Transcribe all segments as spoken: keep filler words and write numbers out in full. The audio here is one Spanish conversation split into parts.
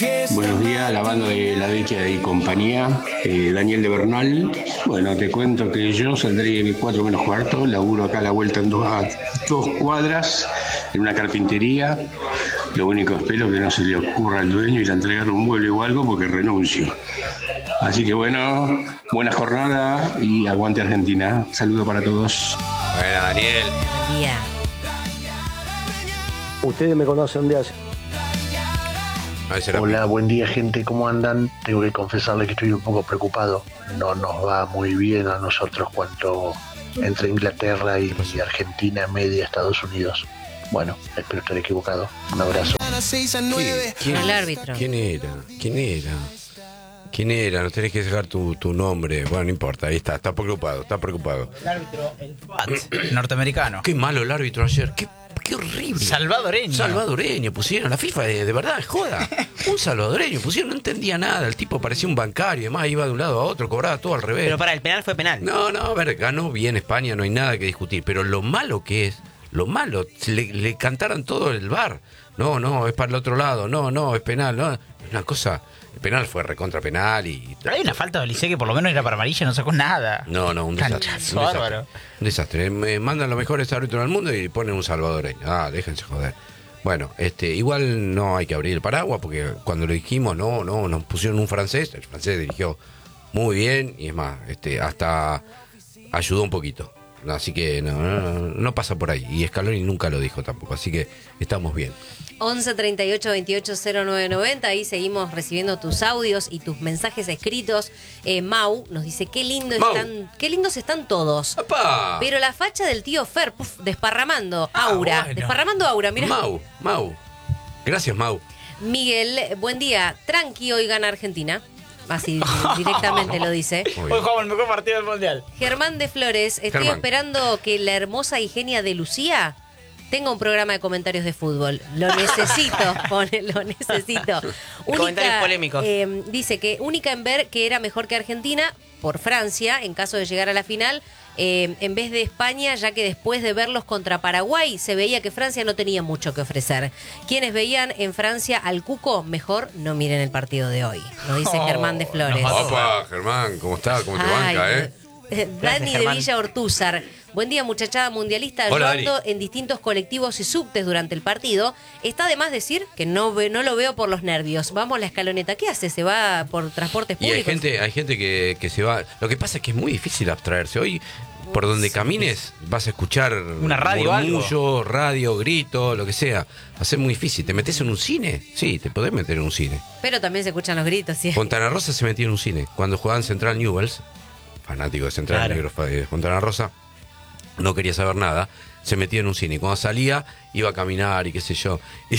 Buenos días, la banda de La Vecchia y compañía, eh, Daniel de Bernal. Bueno, te cuento que yo saldré de cuatro menos cuarto, laburo acá a la vuelta en dos, a dos cuadras, en una carpintería. Lo único que espero es que no se le ocurra al dueño ir a entregar un mueble o algo porque renuncio. Así que bueno, buena jornada y aguante Argentina. Saludo para todos. Bueno, Daniel. Yeah. Ustedes me conocen de hace. Hola, buen día gente, ¿cómo andan? Tengo que confesarles que estoy un poco preocupado. No nos va muy bien a nosotros cuando entre Inglaterra y Argentina, media Estados Unidos. Bueno, espero estar equivocado. Un abrazo. ¿Quién, quién, El árbitro. ¿Quién era? ¿Quién era? ¿Quién era? No tenés que dejar tu, tu nombre. Bueno, no importa, ahí está, está preocupado, está preocupado. El árbitro, el F A T norteamericano. Qué malo el árbitro ayer, qué, qué horrible. Salvadoreño. Salvadoreño, pusieron la FIFA de, de verdad, joda. Un salvadoreño, pusieron, no entendía nada. El tipo parecía un bancario, además iba de un lado a otro, cobraba todo al revés. Pero para el penal fue penal. No, no, a ver, ganó bien España, no hay nada que discutir. Pero lo malo que es, lo malo, le, le cantaron todo el V A R. No, no, es para el otro lado, no, no, es penal, no. Una cosa, el penal fue recontra penal y... Pero hay una falta de Olise que por lo menos era para amarilla, no sacó nada. No, no, un desastre. Canchazo, un bárbaro. desastre. Un desastre. Me mandan los mejores árbitros del mundo y ponen un salvadoreño. Ah, déjense joder. Bueno, este, igual no hay que abrir el paraguas porque cuando lo dijimos, no, no, nos pusieron un francés. El francés dirigió muy bien y es más, este, hasta ayudó un poquito. Así que no, no, no pasa por ahí. Y Scaloni nunca lo dijo tampoco. Así que estamos bien. once treinta y ocho veintiocho cero nueve noventa. Ahí seguimos recibiendo tus audios y tus mensajes escritos. eh, Mau nos dice qué lindo Mau. están, qué lindos están todos. ¡Apá! Pero la facha del tío Fer, puf, desparramando aura, Ah, bueno. desparramando aura, mira. Mau, Mau. Gracias, Mau. Miguel, buen día, tranqui, hoy gana Argentina. Así directamente lo dice. Muy Hoy bien. jugamos el mejor partido del mundial. Germán de Flores, estoy Germán. esperando que la hermosa y genia de Lucía tenga un programa de comentarios de fútbol. Lo necesito, pone, lo necesito. Comentarios polémicos. eh, dice que única en ver que era mejor que Argentina por Francia en caso de llegar a la final, eh, en vez de España, ya que después de verlos contra Paraguay se veía que Francia no tenía mucho que ofrecer. Quienes veían en Francia al Cuco, mejor no miren el partido de hoy. Lo dice Oh, Germán de Flores. nos mató. Opa, Germán, ¿cómo está? ¿Cómo te Ay, banca, eh? eh, Dani de Germán. Villa Ortúzar. Buen día, muchachada mundialista, Hola, ayudando Dani. en distintos colectivos y subtes durante el partido. Está de más decir que no, ve- no lo veo por los nervios. Vamos a la escaloneta. ¿Qué hace? ¿Se va por transportes Y públicos? hay gente, hay gente que, que se va. Lo que pasa es que es muy difícil abstraerse. Hoy, por donde camines, vas a escuchar Una radio o algo. murmullo, radio, grito, lo que sea. Va a ser muy difícil. ¿Te metes en un cine? Sí, te podés meter en un cine. Pero también se escuchan los gritos. ¿Sí? Fontana Rosa se metió en un cine. Cuando jugaban Central Newells, fanático de Central Claro. Negro de Fontana Rosa, no quería saber nada. Se metía en un cine y cuando salía iba a caminar y qué sé yo. Y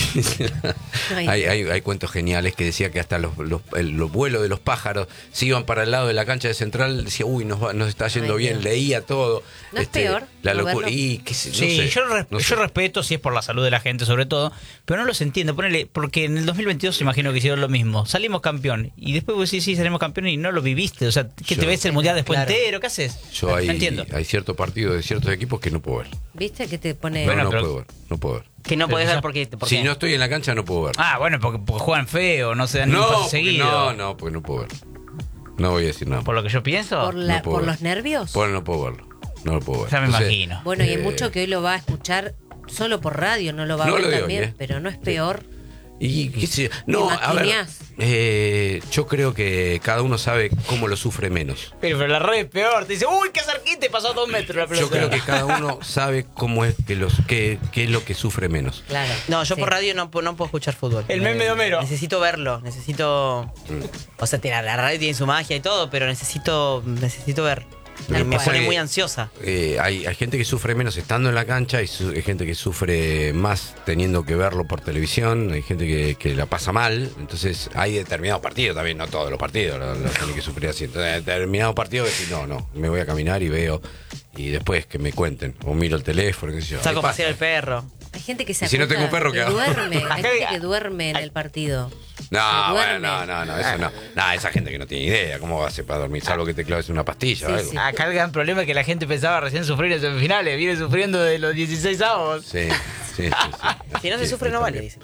Ay. hay, hay, hay cuentos geniales que decía que hasta los, los, el- los vuelos de los pájaros se iban para el lado de la cancha de Central. Decía, uy, nos, va- nos está yendo Ay, bien, Dios. leía todo. ¿No es peor La no locura. verlo? Y qué sé, no Sí, sé, yo, res- no sé. yo respeto si es por la salud de la gente, sobre todo, pero no los entiendo. Ponele, porque en el dos mil veintidós imagino que hicieron lo mismo. Salimos campeón y después vos decís, sí, salimos campeón y no lo viviste. O sea, ¿qué Yo- te ves el mundial después Claro. entero? ¿Qué haces? Yo no hay, entiendo. hay ciertos partidos de ciertos equipos que no puedo ver. ¿Viste que te pone... No, Bueno, no pero- puedo ver. No puedo ver. Que no Pero podés ya- ver porque, ¿por Si qué? no estoy en la cancha no puedo ver. Ah, bueno, porque, porque juegan feo, no se dan ni un no, pase porque- seguido. no, no, porque no puedo ver. No voy a decir nada. Por lo que yo pienso, ¿Por, la- no puedo por ver. los nervios? Por no puedo verlo. No lo puedo ver. ya me Entonces, imagino. Bueno, y hay Eh, mucho que hoy lo va a escuchar solo por radio, no lo va a No ver lo veo también, hoy, ¿eh? pero no es peor. Y qué sé yo. No, ¿Te a ver. imaginas? eh, yo creo que cada uno sabe cómo lo sufre menos. Pero, pero la red es peor. Te dice, uy, qué cerquita y pasó a dos metros la pelota. Yo creo que cada uno sabe cómo es que los qué, qué es lo que sufre menos. Claro. No, yo Sí. por radio no, pu- no puedo escuchar fútbol. El meme de Homero. Necesito verlo, necesito... O sea, tiene- la radio tiene su magia y todo, pero necesito necesito ver. Lo Me, que me pasa pone que, muy ansiosa. eh, hay, hay gente que sufre menos estando en la cancha, hay, su- hay gente que sufre más teniendo que verlo por televisión, hay gente que, que la pasa mal, entonces hay determinados partidos también, no todos los partidos, la, la gente que sufre así. Entonces, hay determinados partidos que decir, no, no, me voy a caminar y veo, y después que me cuenten, o miro el teléfono, qué sé yo. Saco a Ahí pasear el pasa. perro. Hay gente que se Y si no acuesta tengo perro, ¿qué y hago? duerme, hay gente que duerme en el partido. No, Se bueno, duerme. no, no, no, eso no. No, esa gente que no tiene idea, ¿cómo va a hacer para dormir? Salvo que te claves una pastilla Sí, o algo. sí. Acá el gran problema es que la gente pensaba recién sufrir en semifinales. Viene sufriendo de los dieciséis avos. Sí, sí, sí, sí. Si no se Sí, sufre, sí, no vale, también. dice.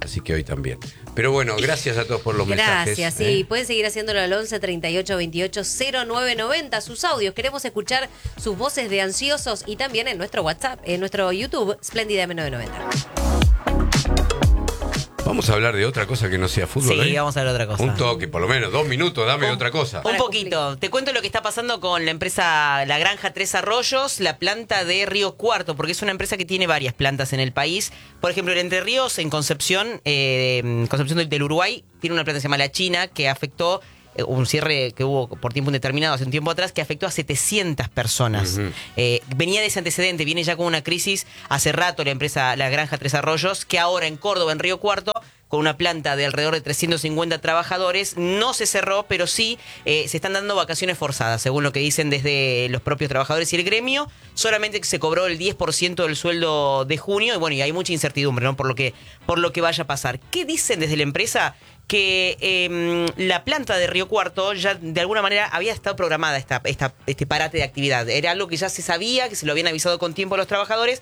Así que hoy también. Pero bueno, gracias a todos por los mensajes. Gracias, sí. ¿eh? Pueden seguir haciéndolo al once treinta y ocho veintiocho cero nueve noventa. Sus audios. Queremos escuchar sus voces de ansiosos y también en nuestro WhatsApp, en nuestro YouTube, Splendida M novecientos noventa. Vamos a hablar de otra cosa que no sea fútbol. Sí, ¿eh? vamos a ver otra cosa. Un toque, por lo menos, dos minutos, dame otra cosa. Un poquito. Te cuento lo que está pasando con la empresa La Granja Tres Arroyos, la planta de Río Cuarto, porque es una empresa que tiene varias plantas en el país. Por ejemplo, en Entre Ríos, en Concepción, eh, Concepción del, del Uruguay, tiene una planta que se llama La China, que afectó eh, un cierre que hubo por tiempo indeterminado hace un tiempo atrás, que afectó a setecientas personas. Uh-huh. eh, venía de ese antecedente, viene ya con una crisis hace rato la empresa La Granja Tres Arroyos, que ahora en Córdoba, en Río Cuarto, con una planta de alrededor de trescientos cincuenta trabajadores, no se cerró, pero sí eh, se están dando vacaciones forzadas, según lo que dicen desde los propios trabajadores y el gremio. Solamente se cobró el diez por ciento del sueldo de junio, y bueno, y hay mucha incertidumbre, ¿no? Por lo que, por lo que vaya a pasar. ¿Qué dicen desde la empresa? Que eh, la planta de Río Cuarto ya de alguna manera había estado programada esta, esta, este parate de actividad. Era algo que ya se sabía, que se lo habían avisado con tiempo a los trabajadores,